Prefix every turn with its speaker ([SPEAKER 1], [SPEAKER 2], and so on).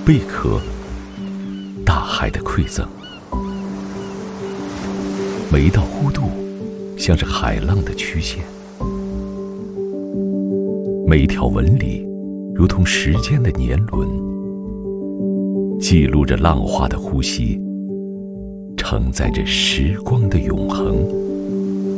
[SPEAKER 1] 贝壳，大海的馈赠。每一道弧度像是海浪的曲线，每一条纹理如同时间的年轮，记录着浪花的呼吸，承载着时光的永恒。